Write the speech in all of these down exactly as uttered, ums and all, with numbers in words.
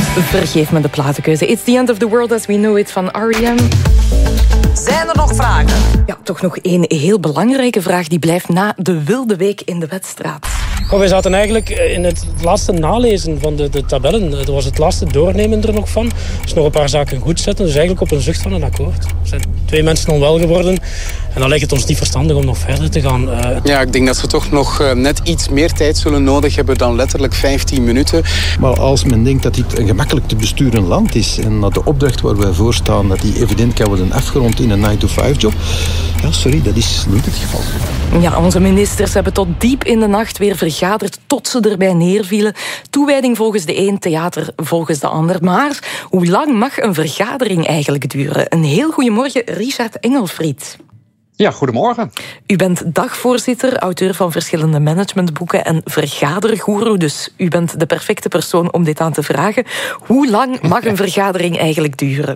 Vergeef me de platenkeuze. It's the end of the world as we know it van R E M. Zijn er nog vragen? Ja, toch nog één heel belangrijke vraag die blijft na de wilde week in de Wetstraat. Oh, wij zaten eigenlijk in het laatste nalezen van de, de tabellen. Dat was het laatste doornemen er nog van. Dus nog een paar zaken goed zetten. Dus eigenlijk op een zucht van een akkoord. Er zijn twee mensen onwel geworden. En dan lijkt het ons niet verstandig om nog verder te gaan. Uh... Ja, ik denk dat we toch nog uh, net iets meer tijd zullen nodig hebben dan letterlijk vijftien minuten. Maar als men denkt dat dit een gemakkelijk te besturen land is en dat de opdracht waar wij voor staan, dat die evident kan worden afgerond in een nine to five job. Ja, sorry, dat is niet het geval. Ja, onze ministers hebben tot diep in de nacht weer vergaderd tot ze erbij neervielen. Toewijding volgens de een, theater volgens de ander. Maar hoe lang mag een vergadering eigenlijk duren? Een heel goedemorgen, Richard Engelfried. Ja, goedemorgen. U bent dagvoorzitter, auteur van verschillende managementboeken en vergadergoeroe. Dus u bent de perfecte persoon om dit aan te vragen. Hoe lang mag een vergadering eigenlijk duren?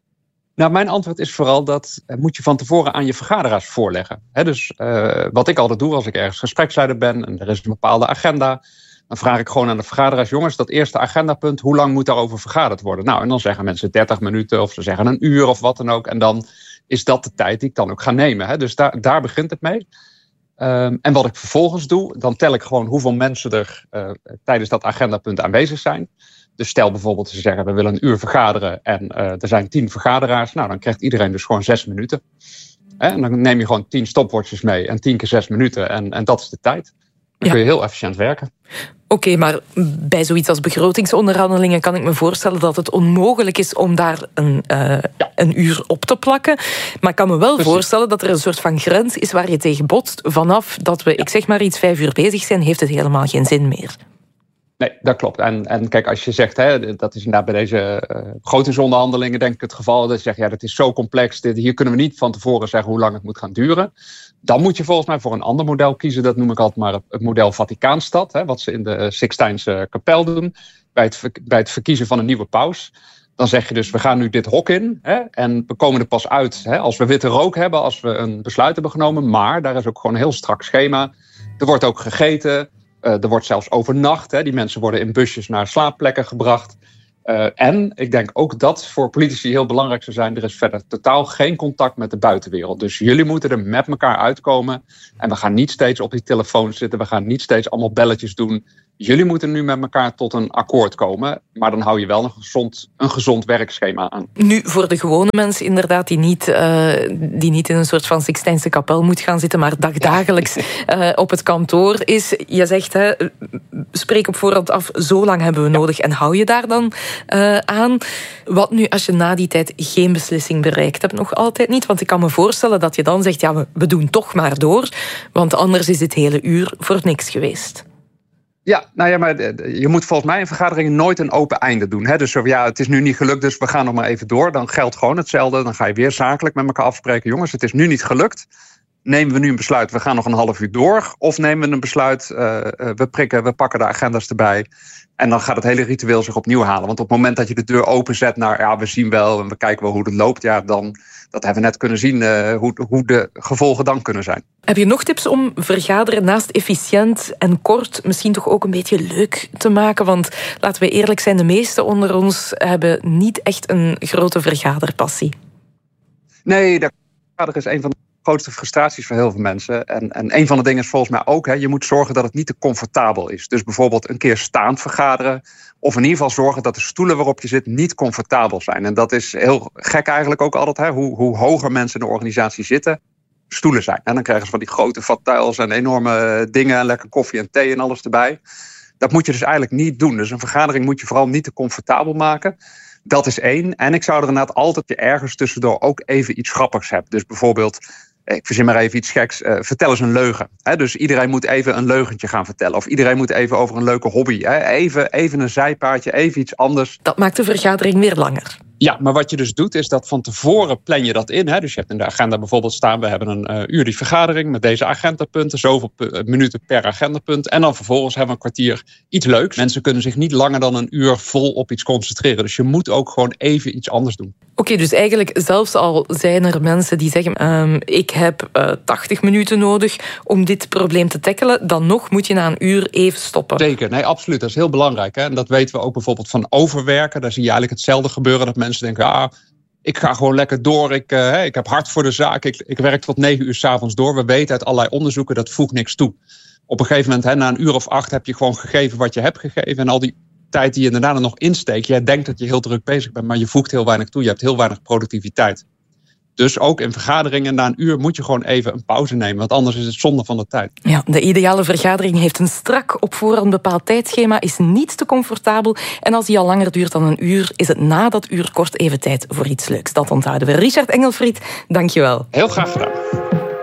Nou, mijn antwoord is vooral dat moet je van tevoren aan je vergaderaars voorleggen. He, dus uh, wat ik altijd doe als ik ergens gespreksleider ben en er is een bepaalde agenda, dan vraag ik gewoon aan de vergaderaars, jongens, dat eerste agendapunt, hoe lang moet daarover vergaderd worden? Nou, en dan zeggen mensen dertig minuten of ze zeggen een uur of wat dan ook. En dan is dat de tijd die ik dan ook ga nemen. He. Dus daar, daar begint het mee. Um, en wat ik vervolgens doe, dan tel ik gewoon hoeveel mensen er uh, tijdens dat agendapunt aanwezig zijn. Dus stel bijvoorbeeld, ze zeggen we willen een uur vergaderen en uh, er zijn tien vergaderaars. Nou, dan krijgt iedereen dus gewoon zes minuten. Hè? En dan neem je gewoon tien stopwatches mee en tien keer zes minuten en, en dat is de tijd. Dan ja. kun je heel efficiënt werken. Oké, okay, maar bij zoiets als begrotingsonderhandelingen kan ik me voorstellen dat het onmogelijk is om daar een, uh, ja. een uur op te plakken. Maar ik kan me wel Precies. voorstellen dat er een soort van grens is waar je tegen botst. Vanaf dat we, ja. ik zeg maar iets, vijf uur bezig zijn, heeft het helemaal geen zin meer. Nee, dat klopt. En, en kijk, als je zegt, hè, dat is inderdaad bij deze uh, begrotingsonderhandelingen denk ik het geval, dat je zegt, ja, dat is zo complex, dit, hier kunnen we niet van tevoren zeggen hoe lang het moet gaan duren. Dan moet je volgens mij voor een ander model kiezen, dat noem ik altijd maar het model Vaticaanstad, hè, wat ze in de Sixtijnse kapel doen, bij het, bij het verkiezen van een nieuwe paus. Dan zeg je dus, we gaan nu dit hok in, hè, en we komen er pas uit hè, als we witte rook hebben, als we een besluit hebben genomen, maar daar is ook gewoon een heel strak schema. Er wordt ook gegeten. Uh, er wordt zelfs overnacht. Hè. Die mensen worden in busjes naar slaapplekken gebracht. Uh, en ik denk ook dat voor politici heel belangrijk zou zijn. Er is verder totaal geen contact met de buitenwereld. Dus jullie moeten er met elkaar uitkomen. En we gaan niet steeds op die telefoon zitten. We gaan niet steeds allemaal belletjes doen. Jullie moeten nu met elkaar tot een akkoord komen. Maar dan hou je wel een gezond, een gezond werkschema aan. Nu, voor de gewone mensen inderdaad, die niet, uh, die niet in een soort van Sixtijnse kapel moet gaan zitten, maar dagdagelijks uh, op het kantoor is. Je zegt, hè, spreek op voorhand af, zo lang hebben we nodig en hou je daar dan uh, aan. Wat nu als je na die tijd geen beslissing bereikt hebt? Nog altijd niet, want ik kan me voorstellen dat je dan zegt, ja, we, we doen toch maar door, want anders is dit hele uur voor niks geweest. Ja, nou ja, maar je moet volgens mij in vergaderingen nooit een open einde doen. Hè? Dus zo, ja, het is nu niet gelukt, dus we gaan nog maar even door. Dan geldt gewoon hetzelfde. Dan ga je weer zakelijk met elkaar afspreken. Jongens, het is nu niet gelukt. Nemen we nu een besluit, we gaan nog een half uur door? Of nemen we een besluit, uh, we prikken, we pakken de agenda's erbij. En dan gaat het hele ritueel zich opnieuw halen. Want op het moment dat je de deur openzet naar, ja, we zien wel en we kijken wel hoe het loopt, ja, dan, dat hebben we net kunnen zien, uh, hoe, hoe de gevolgen dan kunnen zijn. Heb je nog tips om vergaderen naast efficiënt en kort misschien toch ook een beetje leuk te maken? Want laten we eerlijk zijn, de meesten onder ons hebben niet echt een grote vergaderpassie. Nee, de vergader is een van de grootste frustraties voor heel veel mensen. En, en een van de dingen is volgens mij ook, hè, je moet zorgen dat het niet te comfortabel is. Dus bijvoorbeeld een keer staand vergaderen. Of in ieder geval zorgen dat de stoelen waarop je zit niet comfortabel zijn. En dat is heel gek eigenlijk ook altijd. Hè, hoe, hoe hoger mensen in de organisatie zitten, stoelen zijn. En dan krijgen ze van die grote fattuils en enorme dingen. En lekker koffie en thee en alles erbij. Dat moet je dus eigenlijk niet doen. Dus een vergadering moet je vooral niet te comfortabel maken. Dat is één. En ik zou er inderdaad altijd je ergens tussendoor ook even iets grappigs hebben. Dus bijvoorbeeld, ik verzin maar even iets geks, uh, vertel eens een leugen. He, dus iedereen moet even een leugentje gaan vertellen. Of iedereen moet even over een leuke hobby. He, even, even een zijpaardje, even iets anders. Dat maakt de vergadering weer langer. Ja, maar wat je dus doet is dat van tevoren plan je dat in. Hè? Dus je hebt in de agenda bijvoorbeeld staan, we hebben een uh, uur die vergadering met deze agendapunten, zoveel pu- minuten per agendapunt. En dan vervolgens hebben we een kwartier iets leuks. Mensen kunnen zich niet langer dan een uur vol op iets concentreren. Dus je moet ook gewoon even iets anders doen. Oké, okay, dus eigenlijk zelfs al zijn er mensen die zeggen, um, ik heb uh, tachtig minuten nodig om dit probleem te tackelen, dan nog moet je na een uur even stoppen. Zeker, nee, absoluut. Dat is heel belangrijk. Hè? En dat weten we ook bijvoorbeeld van overwerken. Daar zie je eigenlijk hetzelfde gebeuren, dat mensen denken, ah, ik ga gewoon lekker door, ik, uh, ik heb hard voor de zaak, ik, ik werk tot negen uur 's avonds door. We weten uit allerlei onderzoeken, dat voegt niks toe. Op een gegeven moment, hè, na een uur of acht, heb je gewoon gegeven wat je hebt gegeven. En al die tijd die je daarna nog insteekt, jij denkt dat je heel druk bezig bent, maar je voegt heel weinig toe. Je hebt heel weinig productiviteit. Dus ook in vergaderingen na een uur moet je gewoon even een pauze nemen. Want anders is het zonde van de tijd. Ja, de ideale vergadering heeft een strak op voorhand bepaald tijdschema, is niet te comfortabel. En als die al langer duurt dan een uur, is het na dat uur kort even tijd voor iets leuks. Dat onthouden we. Richard Engelfried, dank je wel. Heel graag gedaan.